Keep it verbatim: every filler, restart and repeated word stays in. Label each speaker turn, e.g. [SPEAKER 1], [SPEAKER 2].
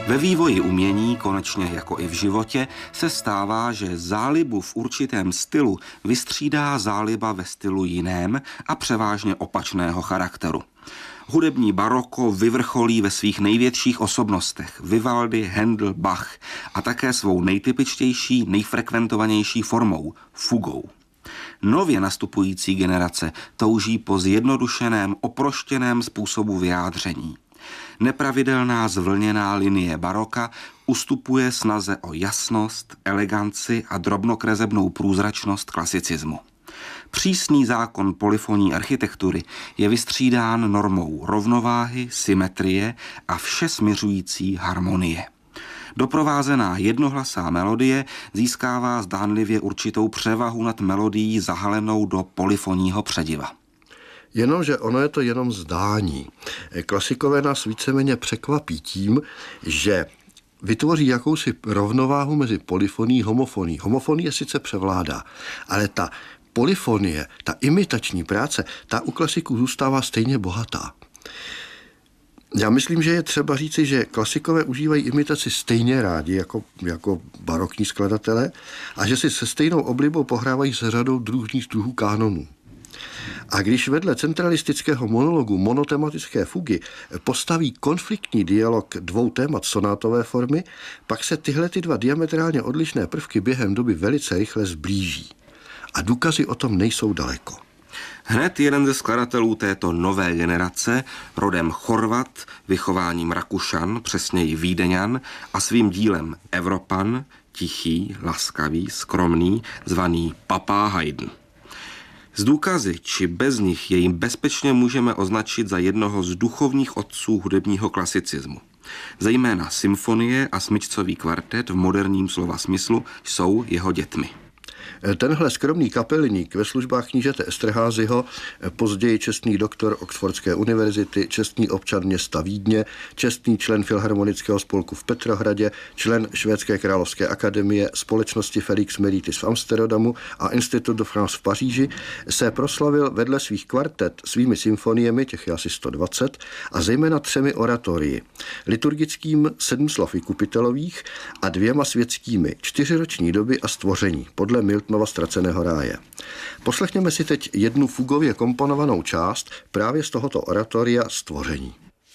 [SPEAKER 1] Ve vývoji umění, konečně jako i v životě, se stává, že zálibu v určitém stylu vystřídá záliba ve stylu jiném a převážně opačného charakteru. Hudební baroko vyvrcholí ve svých největších osobnostech Vivaldi, Handel, Bach a také svou nejtypičtější, nejfrekventovanější formou, fugou. Nově nastupující generace touží po zjednodušeném, oproštěném způsobu vyjádření. Nepravidelná zvlněná linie baroka ustupuje snaze o jasnost, eleganci a drobnokresebnou průzračnost klasicismu. Přísný zákon polyfonní architektury je vystřídán normou rovnováhy, symetrie a vše směřující harmonie. Doprovázená jednohlasá melodie získává zdánlivě určitou převahu nad melodií zahalenou do polyfonního přediva.
[SPEAKER 2] Jenomže ono je to jenom zdání. Klasikové nás víceméně překvapí tím, že vytvoří jakousi rovnováhu mezi polyfonií a homofonií. Homofonie sice převládá, ale ta polyfonie, ta imitační práce, ta u klasiků zůstává stejně bohatá. Já myslím, že je třeba říci, že klasikové užívají imitaci stejně rádi jako, jako barokní skladatelé a že si se stejnou oblibou pohrávají se řadou druhých druhů kánonů. A když vedle centralistického monologu monotematické fugy postaví konfliktní dialog dvou témat sonátové formy, pak se tyhle ty dva diametrálně odlišné prvky během doby velice rychle zblíží. A důkazy o tom nejsou daleko.
[SPEAKER 1] Hned jeden ze skladatelů této nové generace, rodem Chorvat, vychováním Rakušan, přesněji Vídeňan, a svým dílem Evropan, tichý, laskavý, skromný, zvaný Papá Haydn. Z důkazy, či bez nich jej bezpečně můžeme označit za jednoho z duchovních otců hudebního klasicismu. Zejména symfonie a smyčcový kvartet v moderním slova smyslu jsou jeho dětmi.
[SPEAKER 2] Tenhle skromný kapelník ve službách knížete Esterházyho, později čestný doktor Oxfordské univerzity, čestný občan města Vídně, čestný člen Filharmonického spolku v Petrohradě, člen Švédské královské akademie, společnosti Felix Meritis v Amsterdamu a Institut de France v Paříži, se proslavil vedle svých kvartet svými symfoniemi, těch je asi sto dvacet, a zejména třemi oratorii. Liturgickým sedm slov vykupitelových a dvěma světskými, čtyřiroční doby a stvoření, podle Miltonova Ztraceného ráje. Poslechněme si teď jednu fugově komponovanou část právě z tohoto oratoria Stvoření.